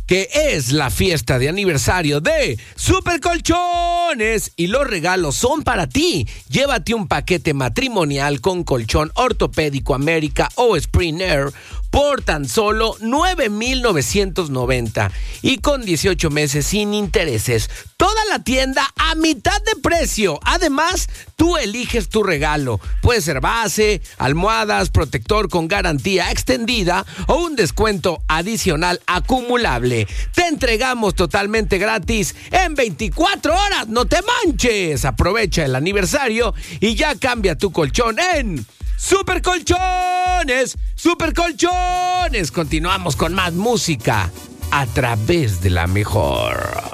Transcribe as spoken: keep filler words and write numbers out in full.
que es la fiesta de aniversario de Super Colchones y los regalos son para ti. Llévate un paquete matrimonial con colchón ortopédico América o Spring Air por tan solo nueve mil novecientos noventa y con dieciocho meses sin intereses. Toda la tienda a mitad de precio. Además, tú eliges tu regalo. Puede ser base, almohadas, protector con garantía extendida o un descuento adicional acumulable. Te entregamos totalmente gratis en veinticuatro horas. ¡No te manches! Aprovecha el aniversario y ya cambia tu colchón en Super Colchones, Super Colchones. Continuamos con más música a través de la mejor.